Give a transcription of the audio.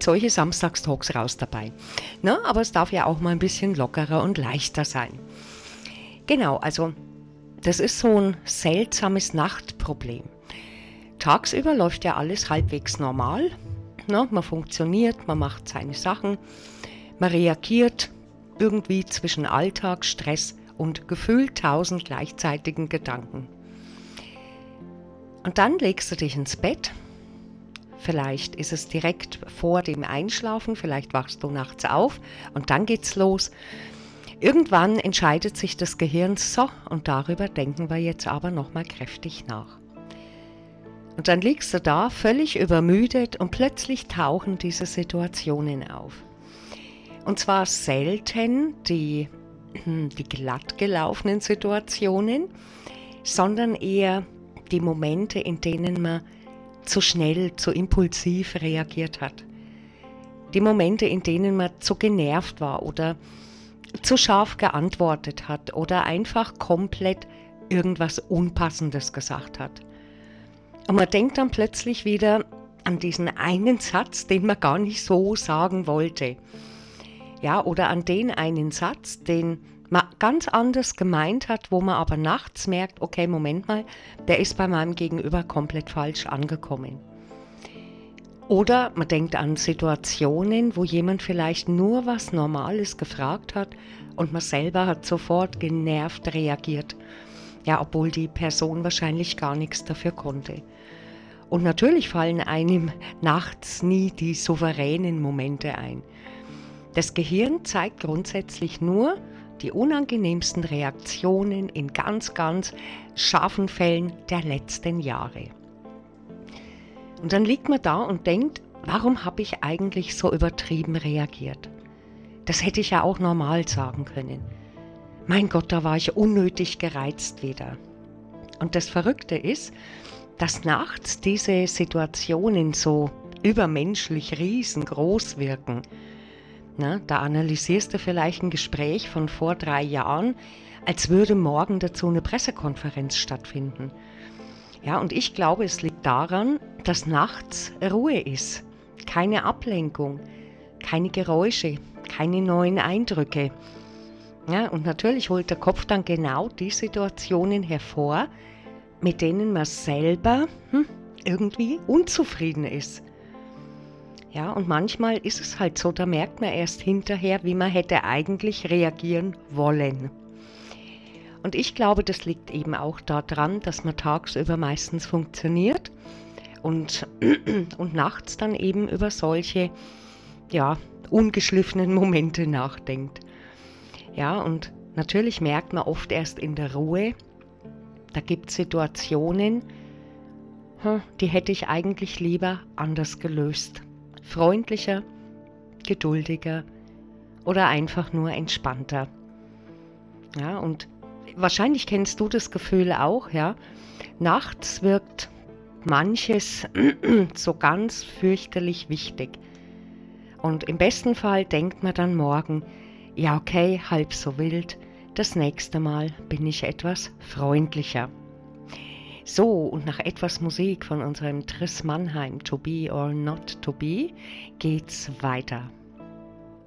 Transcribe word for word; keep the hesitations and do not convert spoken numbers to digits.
halt solche Samstagstalks raus dabei. Ne? Aber es darf ja auch mal ein bisschen lockerer und leichter sein. Genau, also das ist so ein seltsames Nachtproblem. Tagsüber läuft ja alles halbwegs normal. Ne? Man funktioniert, man macht seine Sachen, man reagiert irgendwie zwischen Alltag, Stress und gefühlt tausend gleichzeitigen Gedanken. Und dann legst du dich ins Bett. Vielleicht ist es direkt vor dem Einschlafen, vielleicht wachst du nachts auf und dann geht's los. Irgendwann entscheidet sich das Gehirn, so, und darüber denken wir jetzt aber nochmal kräftig nach. Und dann liegst du da, völlig übermüdet und plötzlich tauchen diese Situationen auf. Und zwar selten die, die glatt gelaufenen Situationen, sondern eher die Momente, in denen man zu schnell, zu impulsiv reagiert hat. Die Momente, in denen man zu genervt war oder zu scharf geantwortet hat oder einfach komplett irgendwas Unpassendes gesagt hat. Und man denkt dann plötzlich wieder an diesen einen Satz, den man gar nicht so sagen wollte. Ja, oder an den einen Satz, den man ganz anders gemeint hat, wo man aber nachts merkt, okay, Moment mal, der ist bei meinem Gegenüber komplett falsch angekommen. Oder man denkt an Situationen, wo jemand vielleicht nur was Normales gefragt hat und man selber hat sofort genervt reagiert. Ja, obwohl die Person wahrscheinlich gar nichts dafür konnte. Und natürlich fallen einem nachts nie die souveränen Momente ein. Das Gehirn zeigt grundsätzlich nur die unangenehmsten Reaktionen in ganz, ganz scharfen Fällen der letzten Jahre. Und dann liegt man da und denkt, warum habe ich eigentlich so übertrieben reagiert? Das hätte ich ja auch normal sagen können. Mein Gott, da war ich unnötig gereizt wieder. Und das Verrückte ist, dass nachts diese Situationen so übermenschlich riesengroß wirken. Na, da analysierst du vielleicht ein Gespräch von vor drei Jahren, als würde morgen dazu eine Pressekonferenz stattfinden. Ja, und ich glaube, es liegt daran, dass nachts Ruhe ist. Keine Ablenkung, keine Geräusche, keine neuen Eindrücke. Ja, und natürlich holt der Kopf dann genau die Situationen hervor, mit denen man selber hm, irgendwie unzufrieden ist. Ja, und manchmal ist es halt so, da merkt man erst hinterher, wie man hätte eigentlich reagieren wollen. Und ich glaube, das liegt eben auch daran, dass man tagsüber meistens funktioniert und, und nachts dann eben über solche, ja, ungeschliffenen Momente nachdenkt. Ja, und natürlich merkt man oft erst in der Ruhe, da gibt es Situationen, die hätte ich eigentlich lieber anders gelöst. Freundlicher, geduldiger oder einfach nur entspannter. Ja, und wahrscheinlich kennst du das Gefühl auch, ja. Nachts wirkt manches so ganz fürchterlich wichtig. Und im besten Fall denkt man dann morgen, ja okay, halb so wild, das nächste Mal bin ich etwas freundlicher. So, und nach etwas Musik von unserem Triss Mannheim, To Be or Not To Be, geht's weiter.